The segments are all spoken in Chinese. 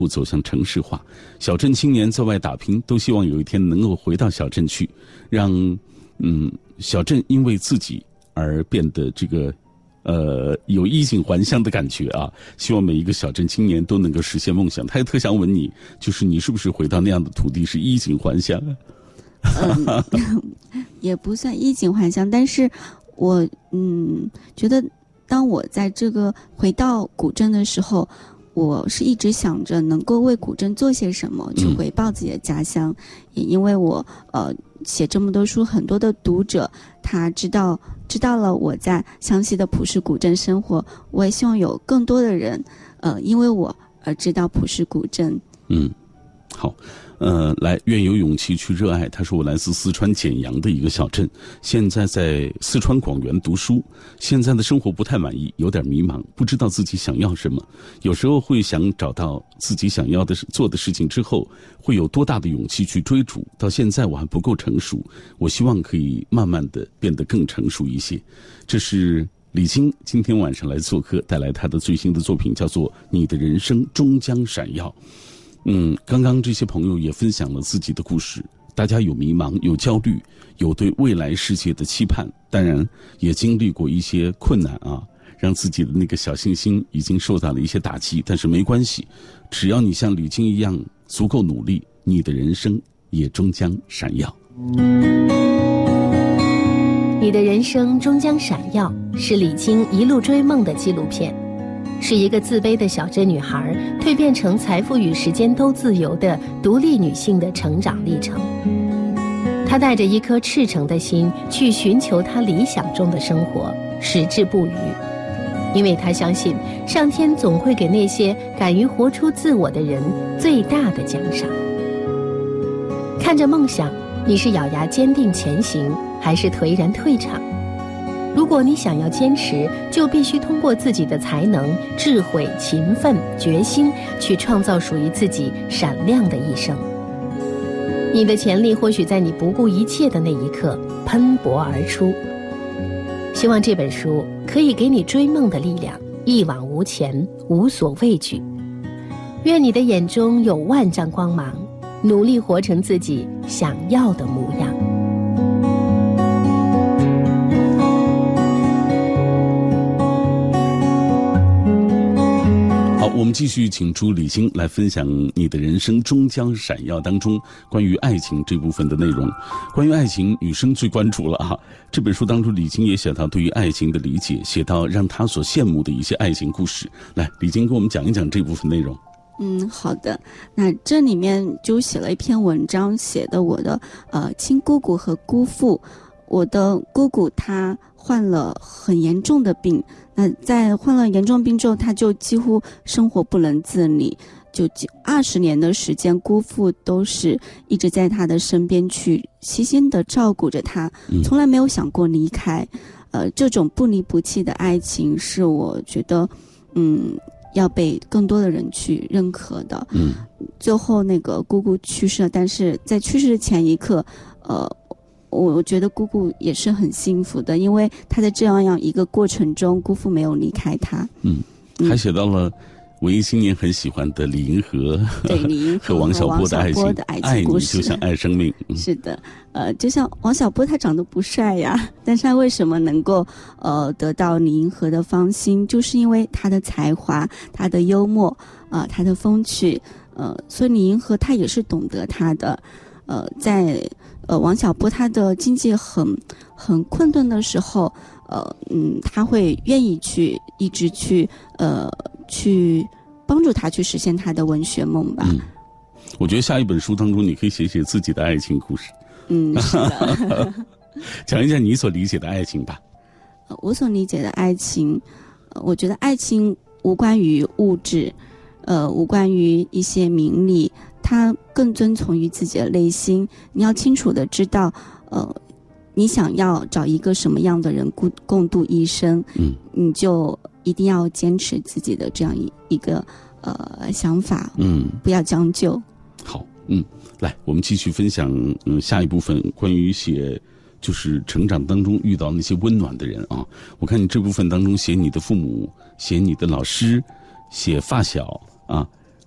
走向城市化，小镇青年在外打拼，都希望有一天能够回到小镇去，让小镇因为自己而变得这个有衣锦还乡的感觉啊！希望每一个小镇青年都能够实现梦想。他也特想问你，就是你是不是回到那样的土地是衣锦还乡啊？ 也不算衣锦还乡，但是我觉得当我在这个回到古镇的时候，我是一直想着能够为古镇做些什么，去回报自己的家乡。也因为我写这么多书，很多的读者他知道了我在湘西的普氏古镇生活，我也希望有更多的人因为我而知道普氏古镇。 好，来，愿有勇气去热爱。他说我来自四川简阳的一个小镇，现在在四川广元读书，现在的生活不太满意，有点迷茫，不知道自己想要什么。有时候会想找到自己想要的做的事情之后，会有多大的勇气去追逐。到现在我还不够成熟，我希望可以慢慢的变得更成熟一些。这是李菁今天晚上来做客，带来他的最新的作品，叫做《你的人生终将闪耀》。刚刚这些朋友也分享了自己的故事，大家有迷茫，有焦虑，有对未来世界的期盼，当然也经历过一些困难啊，让自己的那个小信心已经受到了一些打击，但是没关系，只要你像李菁一样足够努力，你的人生也终将闪耀。 你的人生终将闪耀是李菁一路追梦的纪录片，是一个自卑的小镇女孩蜕变成财富与时间都自由的独立女性的成长历程。她带着一颗赤诚的心去寻求她理想中的生活，矢志不渝，因为她相信上天总会给那些敢于活出自我的人最大的奖赏。看着梦想，你是咬牙坚定前行，还是颓然退场？如果你想要坚持，就必须通过自己的才能、智慧、勤奋、决心，去创造属于自己闪亮的一生。你的潜力或许在你不顾一切的那一刻喷薄而出。希望这本书可以给你追梦的力量，一往无前，无所畏惧。愿你的眼中有万丈光芒，努力活成自己想要的模样。 我们继续请出李菁来分享你的人生终将闪耀当中关于爱情这部分的内容。关于爱情，女生最关注了啊。这本书当中，李菁也写到对于爱情的理解，写到让她所羡慕的一些爱情故事。来，李菁给我们讲一讲这部分内容。 好的。那这里面就写了一篇文章，写的我的亲姑姑和姑父。我的姑姑她患了很严重的病，那在患了严重病之后，她就几乎生活不能自理，就20年的时间，姑父都是一直在她的身边去悉心的照顾着她，从来没有想过离开。这种不离不弃的爱情是我觉得要被更多的人去认可的。最后那个姑姑去世了，但是在去世的前一刻我觉得姑姑也是很幸福的，因为她在这样一个过程中，姑父没有离开她。 还写到了文艺青年很喜欢的李银河， 对，李银河和王小波的爱情爱你就像爱生命。 是的，就像王小波他长得不帅呀，但是他为什么能够得到李银河的芳心，就是因为他的才华、他的幽默他的风趣，所以李银河他也是懂得他的。在王小波他的经济很困顿的时候，他会愿意一直去帮助他去实现他的文学梦吧。 我觉得下一本书当中你可以写写自己的爱情故事。 是的。 讲一讲你所理解的爱情吧。 我所理解的爱情，我觉得爱情无关于物质，无关于一些名利，它更遵从于自己的内心。你要清楚的知道，你想要找一个什么样的人共度一生，你就一定要坚持自己的这样一个想法，不要将就。 好，来，我们继续分享下一部分关于写就是成长当中遇到那些温暖的人啊。我看你这部分当中写你的父母，写你的老师，写发小啊。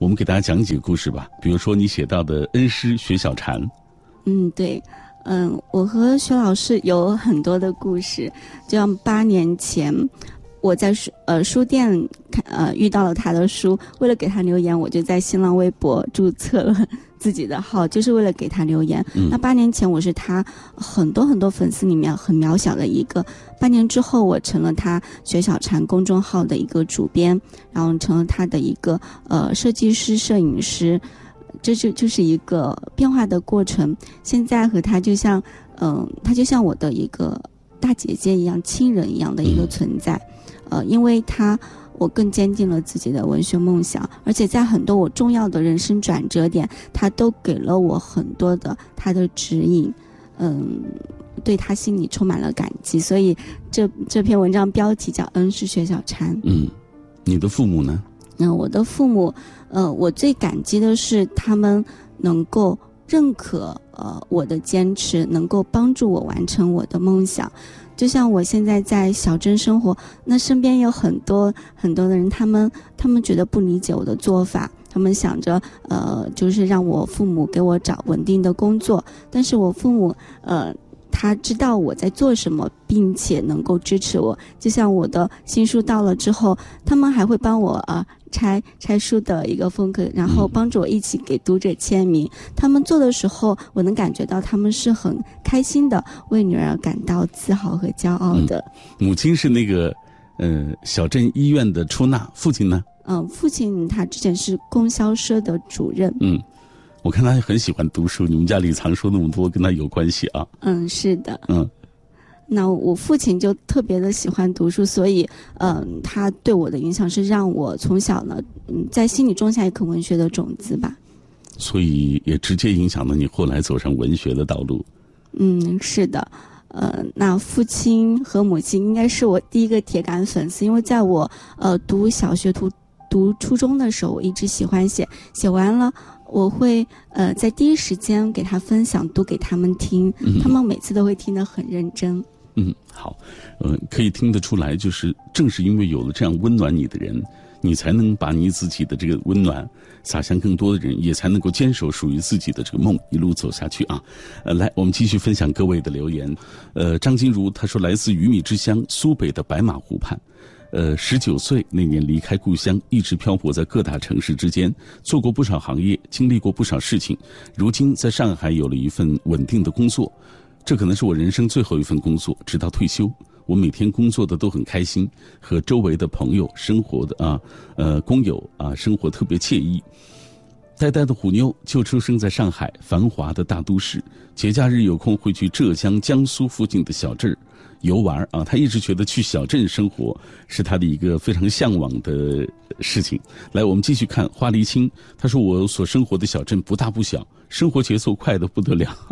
我们给大家讲几个故事吧，比如说你写到的恩师薛小婵。 对，我和薛老师有很多的故事，就像8年前我在书店遇到了他的书，为了给他留言，我就在新浪微博注册了自己的号，就是为了给他留言。那8年前我是他很多粉丝里面很渺小的一个，8年之后我成了他薛小婵公众号的一个主编，然后成了他的一个设计师、摄影师，这就是一个变化的过程。现在和他就像我的一个大姐姐一样、亲人一样的一个存在。因为我更坚定了自己的文学梦想，而且在很多我重要的人生转折点，他都给了我很多的他的指引，对他心里充满了感激。所以这篇文章标题叫《恩师薛小婵》。 你的父母呢？ 我的父母，我最感激的是他们能够认可我的坚持，能够帮助我完成我的梦想。就像我现在在小镇生活，那身边有很多的人，他们觉得不理解我的做法，他们想着就是让我父母给我找稳定的工作，但是我父母他知道我在做什么，并且能够支持我。就像我的新书到了之后，他们还会帮我拆书的一个封壳，然后帮助我一起给读者签名。他们做的时候，我能感觉到他们是很开心的，为女儿感到自豪和骄傲的。 母亲是那个小镇医院的出纳，父亲呢？ 父亲他之前是供销社的主任。 我看他很喜欢读书，你们家里藏书那么多，跟他有关系啊？ 是的。那我父亲就特别的喜欢读书，所以他对我的影响是让我从小呢在心里种下一颗文学的种子吧。 所以也直接影响了你后来走上文学的道路。 是的。那父亲和母亲应该是我第一个铁杆粉丝，因为在我读小学读初中的时候，我一直喜欢写完了我会在第一时间给他分享，读给他们听，他们每次都会听得很认真。 好，可以听得出来，就是正是因为有了这样温暖你的人，你才能把你自己的这个温暖洒向更多的人，也才能够坚守属于自己的这个梦，一路走下去啊。来，我们继续分享各位的留言。张金如他说，来自鱼米之乡苏北的白马湖畔。19岁那年离开故乡，一直漂泊在各大城市之间，做过不少行业，经历过不少事情。如今在上海有了一份稳定的工作，这可能是我人生最后一份工作，直到退休。我每天工作的都很开心，和周围的朋友生活的工友生活特别惬意。呆呆的虎妞就出生在上海繁华的大都市，节假日有空会去浙江、江苏附近的小镇游玩啊。他一直觉得去小镇生活是他的一个非常向往的事情。来，我们继续看花梨青，他说我所生活的小镇不大不小，生活节奏快得不得了。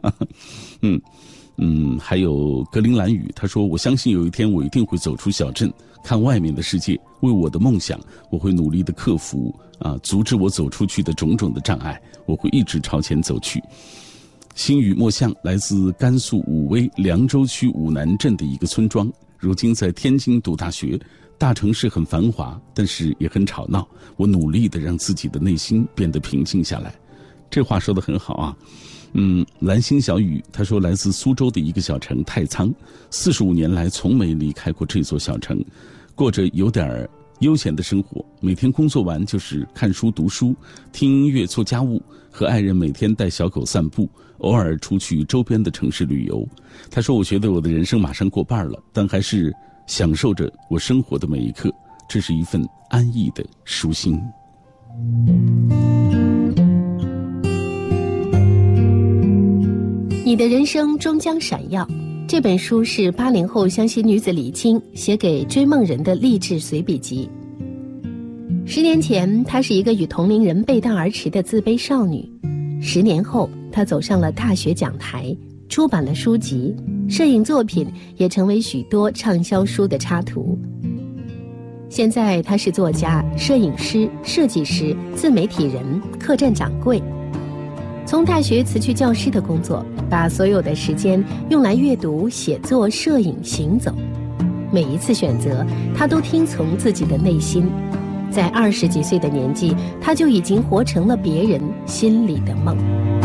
还有格陵兰语，他说我相信有一天我一定会走出小镇，看外面的世界，为我的梦想我会努力的克服阻止我走出去的种种的障碍，我会一直朝前走去。心语墨象来自甘肃武威凉州区武南镇的一个村庄，如今在天津读大学。大城市很繁华，但是也很吵闹，我努力的让自己的内心变得平静下来。这话说得很好啊。蓝星小雨他说，来自苏州的一个小城太仓，45年来从没离开过这座小城，过着有点悠闲的生活，每天工作完就是看书读书，听音乐做家务，和爱人每天带小狗散步，偶尔出去周边的城市旅游。他说，我觉得我的人生马上过半了，但还是享受着我生活的每一刻，这是一份安逸的舒心。 你的人生终将闪耀。这本书是80后湘西女子李菁写给追梦人的励志随笔集。10年前，她是一个与同龄人背道而驰的自卑少女。10年后，她走上了大学讲台，出版了书籍，摄影作品也成为许多畅销书的插图。现在，她是作家、摄影师、设计师、自媒体人、客栈掌柜。从大学辞去教师的工作，把所有的时间用来阅读、写作、摄影、行走。每一次选择，他都听从自己的内心。 在20几岁的年纪，他就已经活成了别人心里的梦。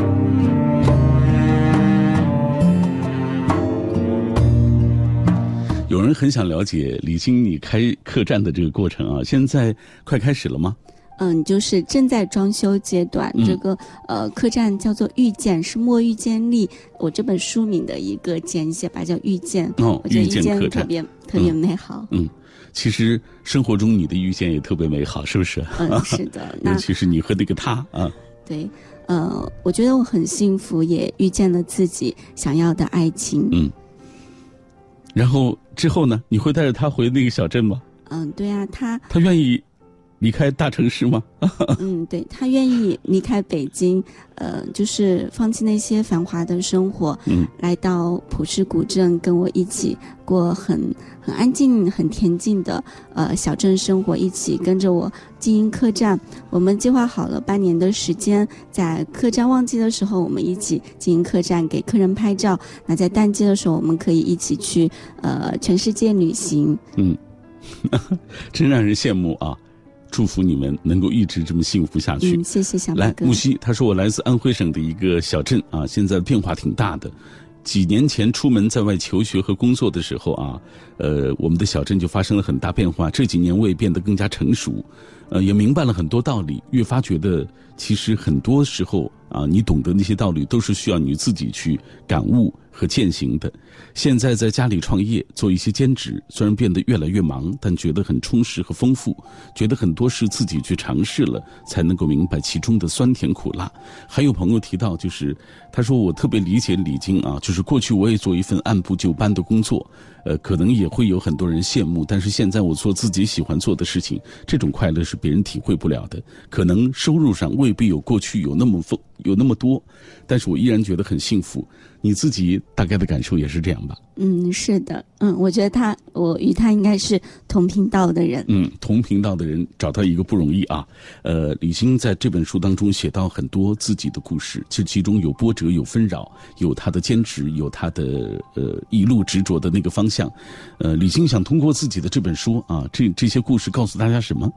有人很想了解李菁你开客栈的这个过程啊，现在快开始了吗？ 就是正在装修阶段。这个客栈叫做遇见，是莫遇见丽我这本书名的一个简写吧，叫遇见。我觉得遇见特别美好。 其实生活中你的遇见也特别美好，是不是？ 是的。 尤其是你和那个他啊。 对，我觉得我很幸福，也遇见了自己想要的爱情。 然后之后呢？你会带着他回那个小镇吗？ 对啊，他愿意离开大城市吗？ 对，他愿意离开北京，就是放弃那些繁华的生活，来到普氏古镇，跟我一起过很安静、很恬静的小镇生活，一起跟着我经营客栈。我们计划好了半年的时间，在客栈旺季的时候，我们一起经营客栈，给客人拍照；那在淡季的时候，我们可以一起去全世界旅行。 真让人羡慕啊！祝福你们能够一直这么幸福下去。 谢谢小马哥。 来，木西，他说我来自安徽省的一个小镇啊，现在变化挺大的。几年前出门在外求学和工作的时候啊，我们的小镇就发生了很大变化。这几年我也变得更加成熟，也明白了很多道理，越发觉得其实很多时候啊，你懂得那些道理都是需要你自己去感悟和践行的。现在在家里创业，做一些兼职，虽然变得越来越忙，但觉得很充实和丰富，觉得很多事自己去尝试了，才能够明白其中的酸甜苦辣。还有朋友提到，就是他说我特别理解李菁啊，就是过去我也做一份按部就班的工作，可能也会有很多人羡慕，但是现在我做自己喜欢做的事情，这种快乐是别人体会不了的。可能收入上未必有过去有那么多，但是我依然觉得很幸福。你自己大概的感受也是这样吧？ 是的。我觉得我与他应该是同频道的人。 同频道的人找到一个不容易啊。李菁在这本书当中写到很多自己的故事，其中有波折，有纷扰，有他的坚持，有他的一路执着的那个方向。李菁想通过自己的这本书啊，这些故事告诉大家什么？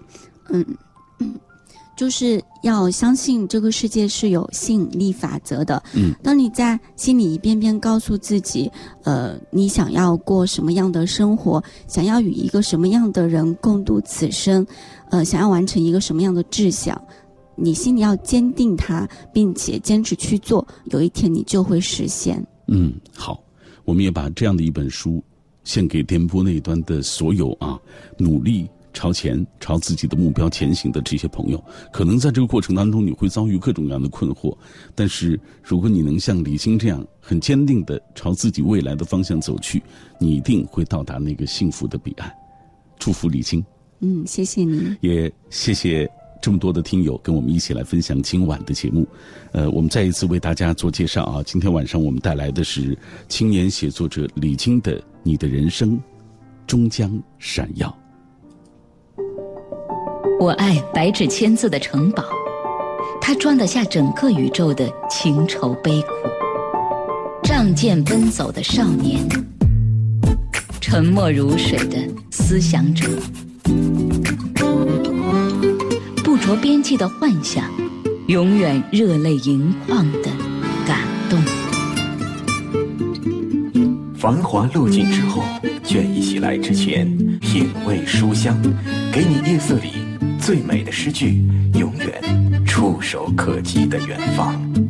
就是要相信这个世界是有吸引力法则的。当你在心里一遍遍告诉自己，你想要过什么样的生活，想要与一个什么样的人共度此生，想要完成一个什么样的志向，你心里要坚定它，并且坚持去做，有一天你就会实现。 好，我们也把这样的一本书献给电波那一端的所有努力朝前朝自己的目标前行的这些朋友。可能在这个过程当中你会遭遇各种各样的困惑，但是如果你能像李菁这样很坚定地朝自己未来的方向走去，你一定会到达那个幸福的彼岸。祝福李菁。 谢谢您， 也谢谢这么多的听友跟我们一起来分享今晚的节目。我们再一次为大家做介绍啊，今天晚上我们带来的是青年写作者李菁的《你的人生终将闪耀》。 我爱白纸千字的城堡，它装得下整个宇宙的情愁悲苦。仗剑奔走的少年，沉默如水的思想者，不着边际的幻想，永远热泪盈眶的感动。 繁华落尽之后，倦意袭来之前，品味书香，给你夜色里最美的诗句，永远触手可及的远方。